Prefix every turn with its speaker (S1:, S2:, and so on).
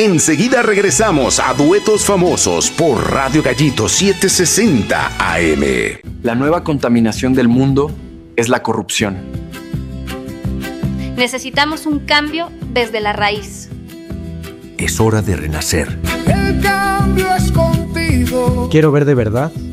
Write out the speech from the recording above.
S1: Enseguida regresamos a Duetos Famosos por Radio Gallito 760 AM.
S2: La nueva contaminación del mundo es la corrupción.
S3: Necesitamos un cambio desde la raíz.
S4: Es hora de renacer.
S5: El cambio es contigo.
S6: Quiero ver de verdad